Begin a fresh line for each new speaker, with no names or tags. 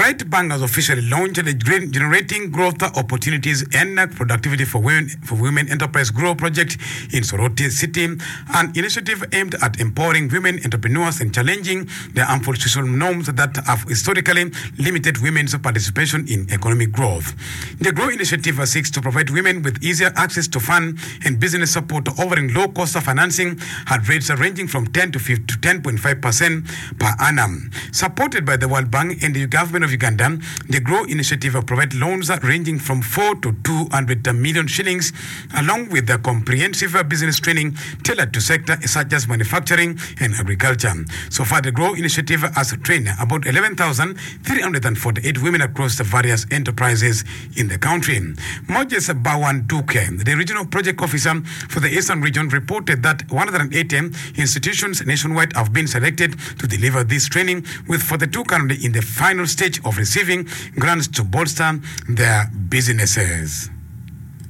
Pride Bank has officially launched the Generating Growth Opportunities and Productivity for Women Enterprise Growth Project in Soroti City, an initiative aimed at empowering women entrepreneurs and challenging the harmful social norms that have historically limited women's participation in economic growth. The Grow initiative seeks to provide women with easier access to fund and business support, offering low-cost financing at rates ranging from 10 to 10.5% per annum. Supported by the World Bank and the government of Uganda, the Grow initiative provides loans ranging from 4 to 200 million shillings, along with the comprehensive business training tailored to sectors such as manufacturing and agriculture. So far, the Grow initiative has trained about 11,348 women across the various enterprises in the country. Moses Bawan Duke, the regional project officer for the Eastern region, reported that 180 institutions nationwide have been selected to deliver this training, with 42 currently in the final stage of receiving grants to bolster their businesses.